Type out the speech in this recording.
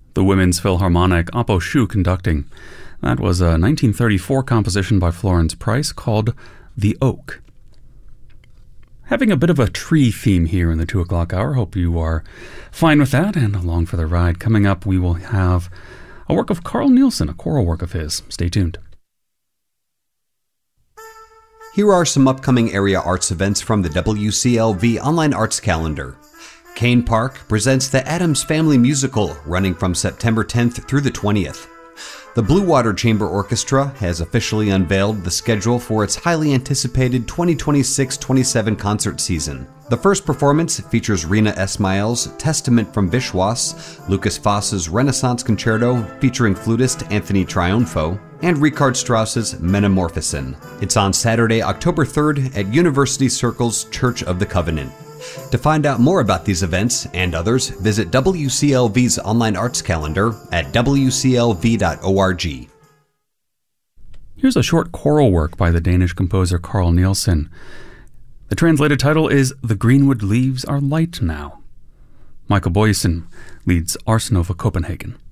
The Women's Philharmonic Oppo Shu conducting. That was a 1934 composition by Florence Price called The Oak. Having a bit of a tree theme here in the 2 o'clock hour. Hope you are fine with that and along for the ride. Coming up, we will have a work of Carl Nielsen, a choral work of his. Stay tuned. Here are some upcoming area arts events from the WCLV Online Arts Calendar. Kane Park presents the Addams Family Musical, running from September 10th through the 20th. The Blue Water Chamber Orchestra has officially unveiled the schedule for its highly anticipated 2026-27 concert season. The first performance features Rena Esmail's Testament from Vishwas, Lucas Foss's Renaissance Concerto featuring flutist Anthony Triunfo, and Richard Strauss's Metamorphosen. It's on Saturday, October 3rd at University Circle's Church of the Covenant. To find out more about these events and others, visit WCLV's online arts calendar at wclv.org. Here's a short choral work by the Danish composer Carl Nielsen. The translated title is The Greenwood Leaves Are Light Now. Michael Boyesen leads Ars Nova Copenhagen.